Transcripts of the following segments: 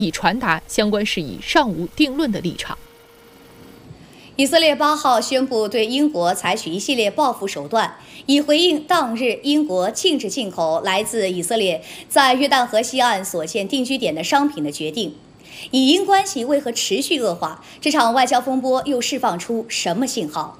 以传达相关事宜尚无定论的立场。 以色列8号宣布对英国采取一系列报复手段，以回应当日英国禁止进口来自以色列在约旦河西岸所建定居点的商品的决定。以英关系为何持续恶化？这场外交风波又释放出什么信号？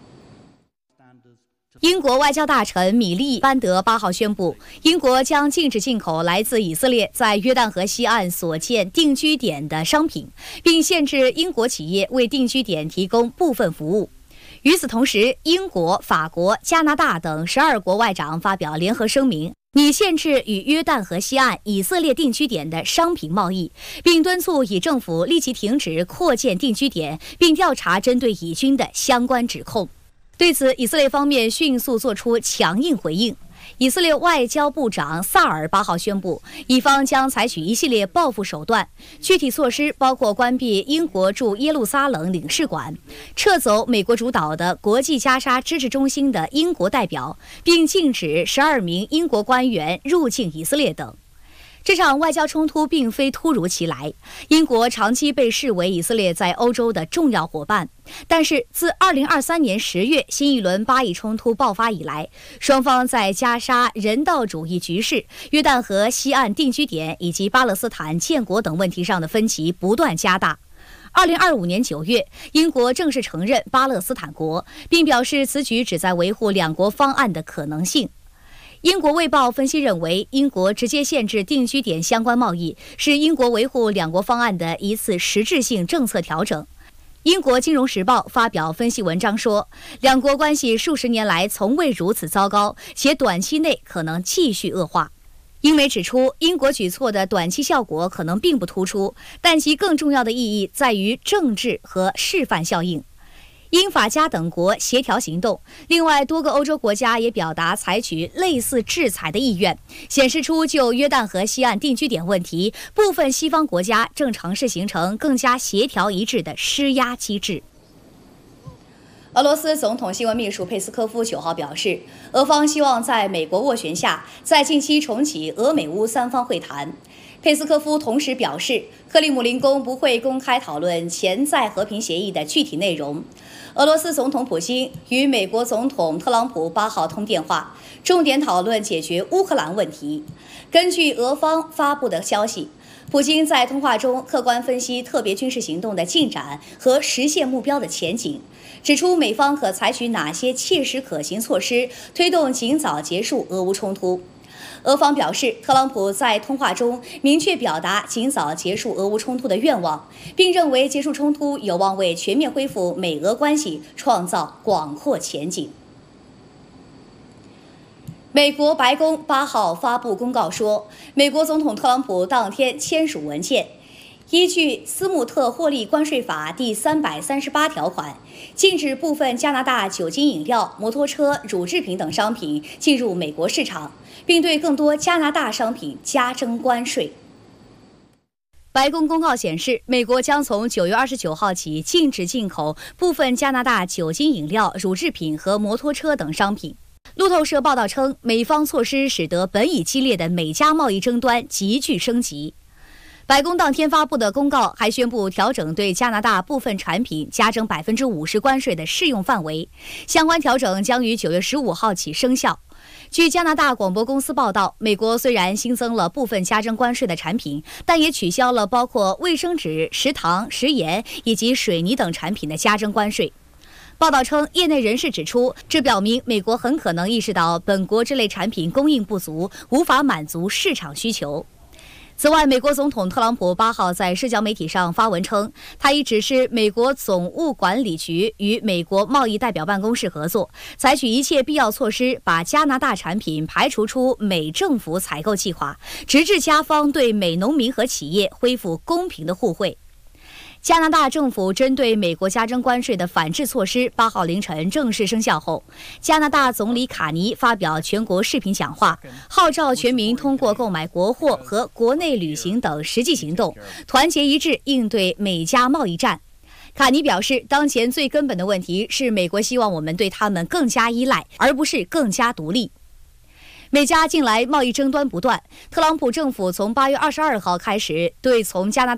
英国外交大臣米利班德8号宣布，英国将禁止进口来自以色列在约旦河西岸所建定居点的商品，并限制英国企业为定居点提供部分服务。与此同时，英国、法国、加拿大等12国外长发表联合声明，拟限制与约旦河西岸以色列定居点的商品贸易，并敦促以政府立即停止扩建定居点，并调查针对以军的相关指控。对此，以色列方面迅速作出强硬回应。以色列外交部长萨尔8号宣布，以方将采取一系列报复手段，具体措施包括关闭英国驻耶路撒冷领事馆，撤走美国主导的国际加沙支持中心的英国代表，并禁止12名英国官员入境以色列等。这场外交冲突并非突如其来，英国长期被视为以色列在欧洲的重要伙伴。但是自2023年10月新一轮巴以冲突爆发以来，双方在加沙人道主义局势、约旦河西岸定居点以及巴勒斯坦建国等问题上的分歧不断加大。2025年9月，英国正式承认巴勒斯坦国，并表示此举旨在维护两国方案的可能性。英国卫报分析认为，英国直接限制定居点相关贸易是英国维护两国方案的一次实质性政策调整。英国金融时报发表分析文章说，两国关系数十年来从未如此糟糕，且短期内可能继续恶化。英媒指出，英国举措的短期效果可能并不突出，但其更重要的意义在于政治和示范效应。英法加等国协调行动，另外多个欧洲国家也表达采取类似制裁的意愿，显示出就约旦河西岸定居点问题，部分西方国家正尝试形成更加协调一致的施压机制。俄罗斯总统新闻秘书佩斯科夫9号表示，俄方希望在美国斡旋下，在近期重启俄美乌3方会谈。佩斯科夫同时表示，克里姆林宫不会公开讨论潜在和平协议的具体内容。俄罗斯总统普京与美国总统特朗普8号通电话，重点讨论解决乌克兰问题。根据俄方发布的消息，普京在通话中客观分析特别军事行动的进展和实现目标的前景，指出美方可采取哪些切实可行措施，推动尽早结束俄乌冲突。俄方表示，特朗普在通话中明确表达尽早结束俄乌冲突的愿望，并认为结束冲突有望为全面恢复美俄关系创造广阔前景。美国白宫8号发布公告说，美国总统特朗普当天签署文件，依据斯穆特获利关税法第338条款，禁止部分加拿大酒精饮料、摩托车、乳制品等商品进入美国市场，并对更多加拿大商品加征关税。白宫公告显示，美国将从9月29号起禁止进口部分加拿大酒精饮料、乳制品和摩托车等商品。路透社报道称，美方措施使得本已激烈的美加贸易争端急剧升级。白宫当天发布的公告还宣布调整对加拿大部分产品加征50%关税的适用范围，相关调整将于9月15号起生效。据加拿大广播公司报道，美国虽然新增了部分加征关税的产品，但也取消了包括卫生纸、食糖、食盐以及水泥等产品的加征关税。报道称，业内人士指出，这表明美国很可能意识到本国这类产品供应不足，无法满足市场需求。此外，美国总统特朗普8号在社交媒体上发文称，他已指示美国总务管理局与美国贸易代表办公室合作，采取一切必要措施，把加拿大产品排除出美政府采购计划，直至加方对美农民和企业恢复公平的互惠。加拿大政府针对美国加征关税的反制措施8号凌晨正式生效后，加拿大总理卡尼发表全国视频讲话，号召全民通过购买国货和国内旅行等实际行动，团结一致应对美加贸易战。卡尼表示，当前最根本的问题是美国希望我们对他们更加依赖，而不是更加独立。美加近来贸易争端不断，特朗普政府从8月22号开始对从加拿大